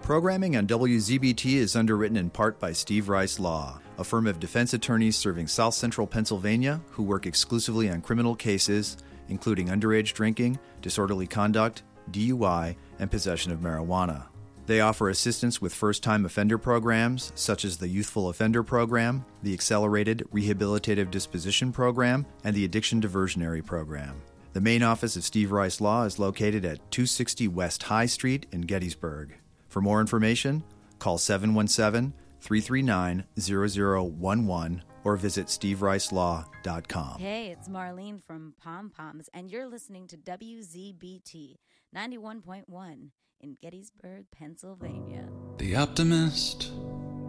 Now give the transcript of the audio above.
Programming on WZBT is underwritten in part by Steve Rice Law, a firm of defense attorneys serving South Central Pennsylvania who work exclusively on criminal cases, including underage drinking, disorderly conduct, DUI, and possession of marijuana. They offer assistance with first-time offender programs, such as the Youthful Offender Program, the Accelerated Rehabilitative Disposition Program, and the Addiction Diversionary Program. The main office of Steve Rice Law is located at 260 West High Street in Gettysburg. For more information, call 717-339-0011 or visit stevericelawcom. Hey, it's Marlene from Pom Poms, and you're listening to WZBT 91.1 in Gettysburg, Pennsylvania. The optimist